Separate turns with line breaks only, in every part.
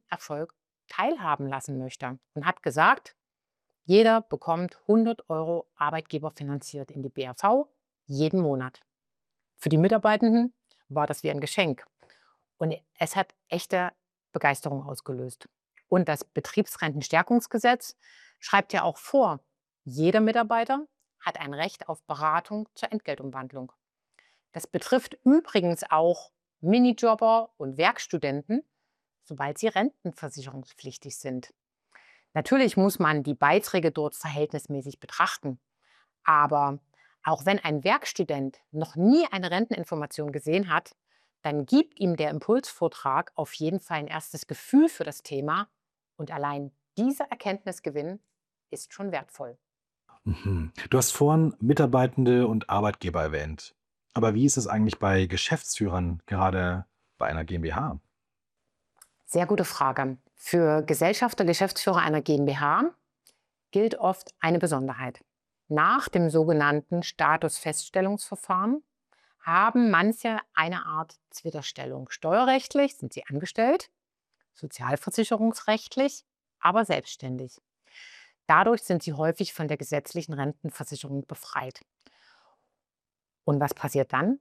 Erfolg teilhaben lassen möchte und hat gesagt, jeder bekommt 100 € arbeitgeberfinanziert in die BAV jeden Monat. Für die Mitarbeitenden war das wie ein Geschenk und es hat echte Begeisterung ausgelöst. Und das Betriebsrentenstärkungsgesetz schreibt ja auch vor, jeder Mitarbeiter hat ein Recht auf Beratung zur Entgeltumwandlung. Das betrifft übrigens auch Minijobber und Werkstudenten, sobald sie rentenversicherungspflichtig sind. Natürlich muss man die Beiträge dort verhältnismäßig betrachten. Aber auch wenn ein Werkstudent noch nie eine Renteninformation gesehen hat, dann gibt ihm der Impulsvortrag auf jeden Fall ein erstes Gefühl für das Thema. Und allein dieser Erkenntnisgewinn ist schon wertvoll.
Mhm. Du hast vorhin Mitarbeitende und Arbeitgeber erwähnt. Aber wie ist es eigentlich bei Geschäftsführern, gerade bei einer GmbH?
Sehr gute Frage. Für Gesellschafter, Geschäftsführer einer GmbH gilt oft eine Besonderheit. Nach dem sogenannten Statusfeststellungsverfahren haben manche eine Art Zwitterstellung. Steuerrechtlich sind sie angestellt, sozialversicherungsrechtlich aber selbstständig. Dadurch sind sie häufig von der gesetzlichen Rentenversicherung befreit. Und was passiert dann?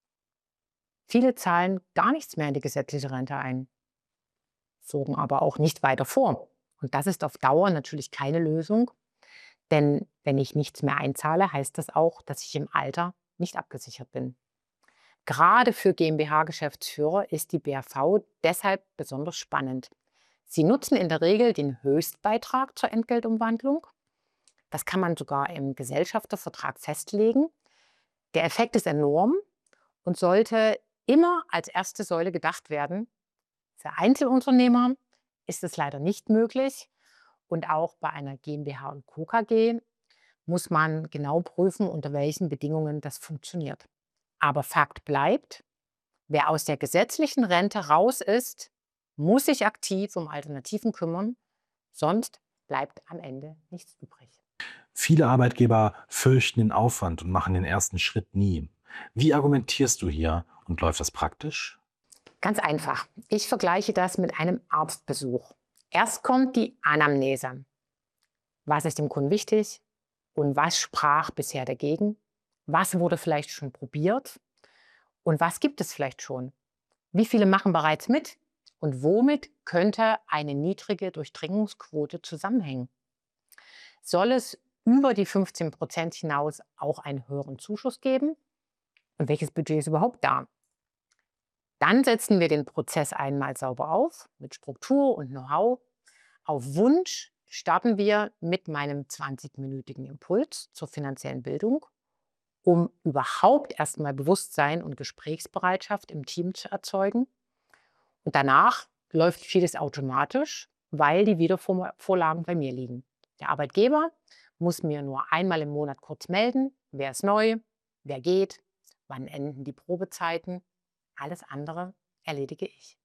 Viele zahlen gar nichts mehr in die gesetzliche Rente ein, sorgen aber auch nicht weiter vor. Und das ist auf Dauer natürlich keine Lösung, denn wenn ich nichts mehr einzahle, heißt das auch, dass ich im Alter nicht abgesichert bin. Gerade für GmbH-Geschäftsführer ist die BAV deshalb besonders spannend. Sie nutzen in der Regel den Höchstbeitrag zur Entgeltumwandlung. Das kann man sogar im Gesellschaftervertrag festlegen. Der Effekt ist enorm und sollte immer als erste Säule gedacht werden. Für Einzelunternehmer ist es leider nicht möglich. Und auch bei einer GmbH und Co. KG muss man genau prüfen, unter welchen Bedingungen das funktioniert. Aber Fakt bleibt, wer aus der gesetzlichen Rente raus ist, muss sich aktiv um Alternativen kümmern, sonst bleibt am Ende nichts übrig.
Viele Arbeitgeber fürchten den Aufwand und machen den ersten Schritt nie. Wie argumentierst du hier und läuft das praktisch?
Ganz einfach. Ich vergleiche das mit einem Arztbesuch. Erst kommt die Anamnese. Was ist dem Kunden wichtig und was sprach bisher dagegen? Was wurde vielleicht schon probiert und was gibt es vielleicht schon? Wie viele machen bereits mit? Und womit könnte eine niedrige Durchdringungsquote zusammenhängen? Soll es über die 15% hinaus auch einen höheren Zuschuss geben? Und welches Budget ist überhaupt da? Dann setzen wir den Prozess einmal sauber auf, mit Struktur und Know-how. Auf Wunsch starten wir mit meinem 20-minütigen Impuls zur finanziellen Bildung, um überhaupt erstmal Bewusstsein und Gesprächsbereitschaft im Team zu erzeugen. Und danach läuft vieles automatisch, weil die Wiedervorlagen bei mir liegen. Der Arbeitgeber muss mir nur einmal im Monat kurz melden, wer ist neu, wer geht, wann enden die Probezeiten. Alles andere erledige ich.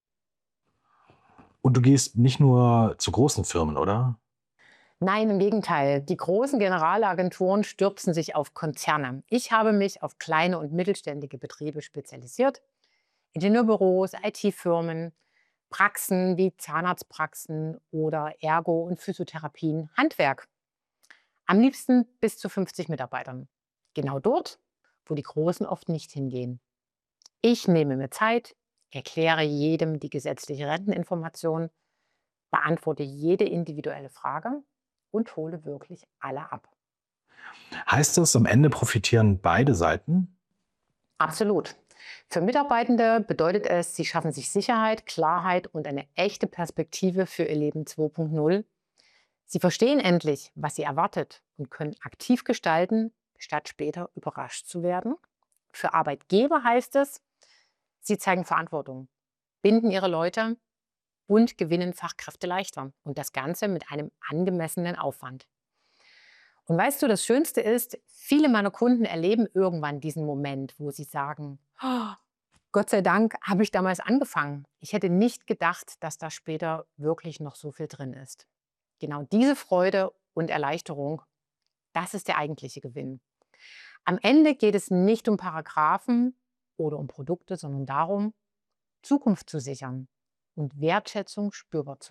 Und du gehst nicht nur zu großen Firmen, oder?
Nein, im Gegenteil. Die großen Generalagenturen stürzen sich auf Konzerne. Ich habe mich auf kleine und mittelständige Betriebe spezialisiert. Ingenieurbüros, IT-Firmen, Praxen wie Zahnarztpraxen oder Ergo- und Physiotherapien, Handwerk. Am liebsten bis zu 50 Mitarbeitern. Genau dort, wo die Großen oft nicht hingehen. Ich nehme mir Zeit, erkläre jedem die gesetzliche Renteninformation, beantworte jede individuelle Frage und hole wirklich alle ab.
Heißt das, am Ende profitieren beide Seiten?
Absolut. Für Mitarbeitende bedeutet es, sie schaffen sich Sicherheit, Klarheit und eine echte Perspektive für ihr Leben 2.0. Sie verstehen endlich, was sie erwartet und können aktiv gestalten, statt später überrascht zu werden. Für Arbeitgeber heißt es, sie zeigen Verantwortung, binden ihre Leute und gewinnen Fachkräfte leichter. Und das Ganze mit einem angemessenen Aufwand. Und weißt du, das Schönste ist, viele meiner Kunden erleben irgendwann diesen Moment, wo sie sagen, "Oh, Gott sei Dank habe ich damals angefangen. Ich hätte nicht gedacht, dass da später wirklich noch so viel drin ist." Genau diese Freude und Erleichterung, das ist der eigentliche Gewinn. Am Ende geht es nicht um Paragraphen oder um Produkte, sondern darum, Zukunft zu sichern und Wertschätzung spürbar zu